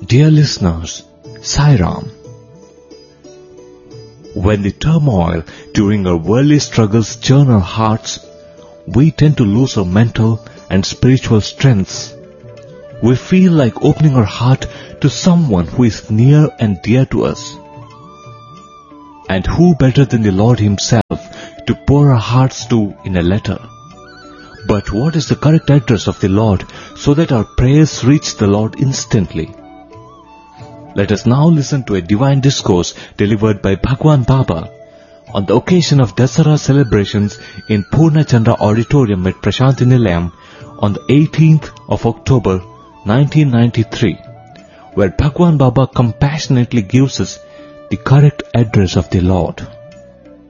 Dear listeners, Sai Ram. When the turmoil during our worldly struggles churn our hearts, we tend to lose our mental and spiritual strengths. We feel like opening our heart to someone who is near and dear to us. And who better than the Lord Himself to pour our hearts to in a letter? But what is the correct address of the Lord so that our prayers reach the Lord instantly? Let us now listen to a divine discourse delivered by Bhagwan Baba on the occasion of Dasara celebrations in Purnachandra Auditorium at Prashanti Nilayam on the 18th of October 1993, where Bhagwan Baba compassionately gives us the correct address of the Lord.